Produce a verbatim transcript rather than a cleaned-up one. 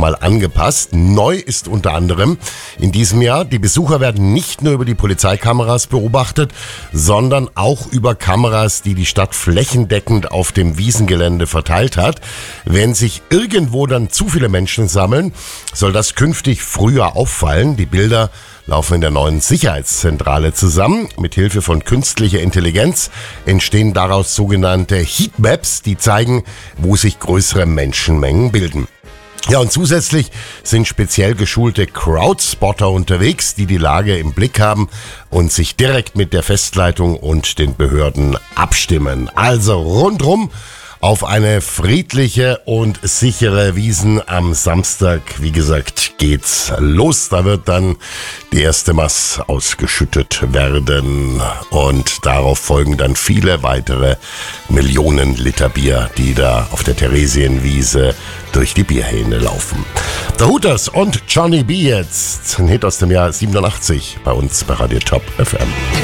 nochmal angepasst. Neu ist unter anderem in diesem Jahr, die Besucher werden nicht nur über die Polizeikameras beobachtet, sondern auch über Kameras, die die Stadt flächendeckend auf dem Wiesengelände verteilt hat. Wenn sich irgendwo dann zu viele Menschen sammeln, soll das künftig früher auffallen. Die Bilder laufen in der neuen Sicherheitszentrale zusammen. Mit Hilfe von künstlicher Intelligenz entstehen daraus sogenannte Heatmaps, die zeigen, wo sich größere Menschenmengen bilden. Ja, und zusätzlich sind speziell geschulte Crowdspotter unterwegs, die die Lage im Blick haben und sich direkt mit der Festleitung und den Behörden abstimmen. Also rundrum auf eine friedliche und sichere Wiesn am Samstag, wie gesagt, geht's los. Da wird dann die erste Maß ausgeschüttet werden und darauf folgen dann viele weitere Millionen Liter Bier, die da auf der Theresienwiese durch die Bierhähne laufen. The Hooters und Johnny B. jetzt. Ein Hit aus dem Jahr siebenundachtzig bei uns bei Radio Top F M.